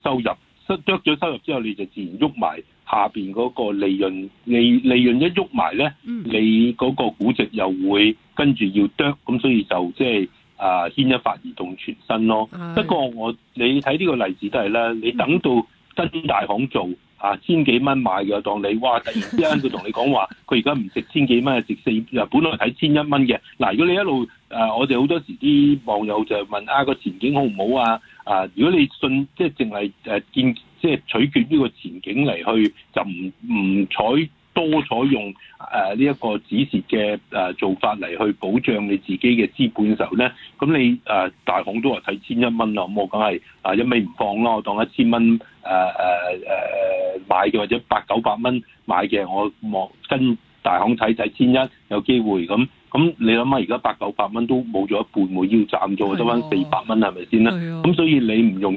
收入，剁咗收入之後，你就自然喐埋下邊嗰個利潤，利潤一喐埋咧，你嗰個估值又會跟住要剁，咁所以就即係牽一發而動全身咯。不過你睇呢個例子都係啦，你等到跟大行做千幾蚊買嘅，當你哇突然之間佢同你講話，佢而家唔值千幾蚊，值本來睇1100蚊嘅。嗱，如果你一路我哋好多時啲網友就問個前景好唔好啊？如果你信即係淨係見即係取決於個前景嚟去，就唔採用呢一個止蝕嘅做法嚟去保障你自己嘅資本嘅時候咧，咁你大行都話睇1100蚊啦，咁我梗係一味唔放咯，我當1000蚊買嘅，或者800-900蚊買嘅，我望跟大行睇1100有機會咁你諗下，而家800-900蚊都冇咗一半，冇腰斬咗，得翻400蚊係咪先啦？咁所以你唔用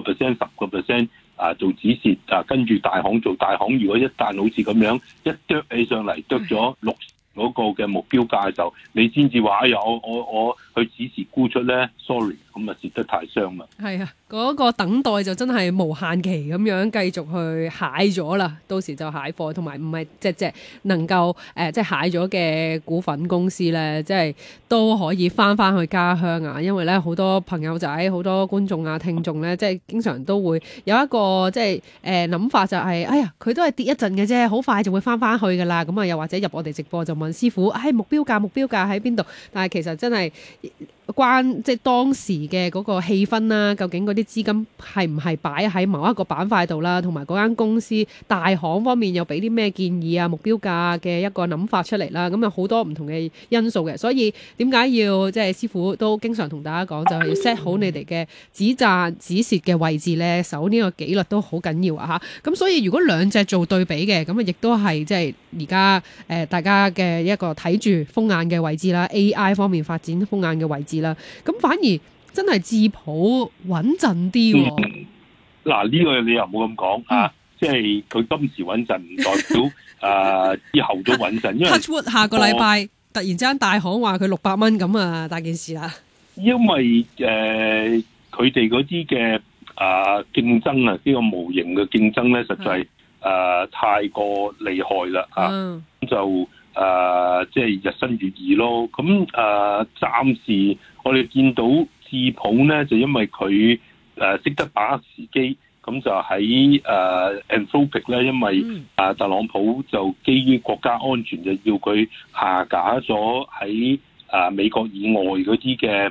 5%、10%做止蝕跟住大行做大行，如果一旦好似咁樣一啄起上嚟，啄咗6嗰個嘅目標價嘅時候，你先至話我去止蝕沽出咧 ，sorry， 咁蝕得太傷啦。 係啊，嗰個等待就真係無限期咁樣繼續去蟹咗啦，到時就蟹貨，同埋唔係隻能夠即係蟹咗嘅股份公司咧，即係都可以翻去家鄉啊！因為咧好多朋友仔、好多觀眾啊、聽眾咧，即係經常都會有一個即係諗法就係，哎呀，佢都係跌一陣嘅啫，好快就會翻去㗎啦。咁又或者入我哋直播就問師傅，目標價喺邊度？但係其實真係即係當時嘅嗰個氣氛啦，究竟嗰啲資金係唔係擺喺某一個板塊度啦，同埋嗰間公司大行方面又俾啲咩建議啊、目標價嘅一個諗法出嚟啦，咁有好多唔同嘅因素嘅，所以點解要即係師傅都經常同大家講，就係要 set 好你哋嘅止賺止蝕嘅位置咧，守呢個紀律都好緊要啊嚇。咁所以如果兩隻做對比嘅，咁亦都係即係而家大家嘅一個睇住風眼嘅位置啦 ，AI 方面發展風眼嘅位置啦，咁反而真係智普穩陣啲。 嗱，呢個你又冇咁講即係佢今時穩陣唔代表之後都穩陣，因為 Touchwood 下個禮拜突然之間大行話佢600蚊咁啊，大件事啦。因為佢哋嗰啲嘅競爭呢個模型嘅競爭咧，實在太過厲害啦咁就即係日新月異咯。咁暫時我哋見到智普咧，就因為佢識得把握時機，咁就喺Anthropic 咧，因為特朗普就基於國家安全，就要佢下架咗喺美國以外嗰啲嘅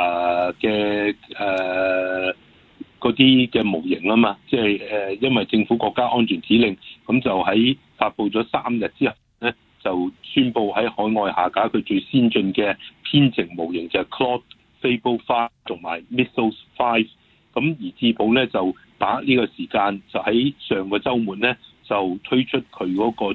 嗰啲嘅模型啊嘛，即係因為政府國家安全指令，咁就喺發布咗3日之後咧，就宣布喺海外下架佢最先進嘅編程模型，就係 Claude Fable 5同埋 Mythos 5。咁而智普咧就把握呢個時間，就喺上個週末咧就推出佢嗰個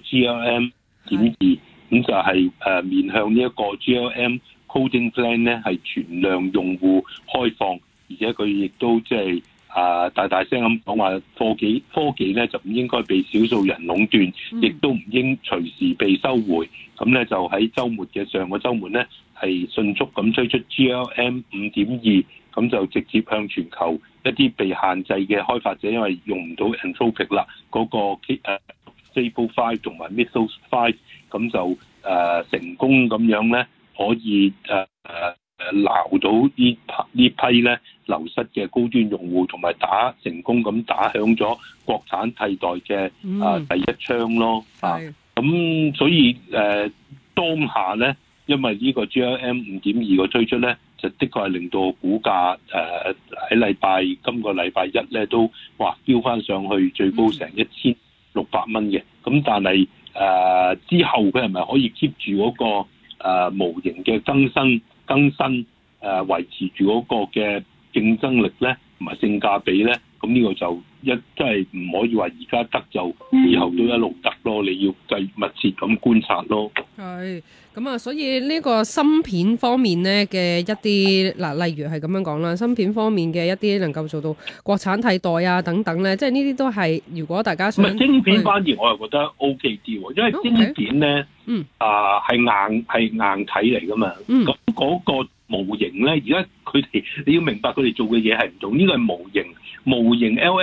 GLM.2，咁就係面向呢一個 GLM Coding Plan 咧係全量用戶開放，而且佢亦都即係大聲咁講話科技咧就唔應該被少數人壟斷，亦都唔應隨時被收回。咁咧就喺上個週末咧係迅速咁推出 GLM 5.2，咁就直接向全球一啲被限制嘅開發者，因為用唔到 Anthropic 啦，嗰個Fable 5同埋 Mythos 5，咁就成功咁樣咧可以撈到呢批咧流失嘅高端用戶，同埋成功咁打響咗國產替代嘅第一槍咯。咁所以當下咧，因為呢個 GLM 5.2嘅推出咧，就的確係令到股價喺今個禮拜一咧都飆翻上去最高成1600蚊嘅。咁但係之後佢係咪可以 keep 住嗰個模型嘅更新維持住嗰個嘅競爭力咧，同埋性價比咧？咁呢個就真係唔可以話而家得就以後都一路得咯，你要密切咁觀察咯。 係咁啊，所以呢個芯片方面咧嘅一啲例如係咁樣講啦，芯片方面嘅一啲能夠做到國產替代啊等等咧，即係呢啲都係如果大家想晶片反而我又覺得 OK 啲喎，因為晶片咧係硬體嚟噶嘛，咁嗰個模型咧，而家佢哋你要明白佢哋做嘅嘢係唔同，呢個係模型 LLM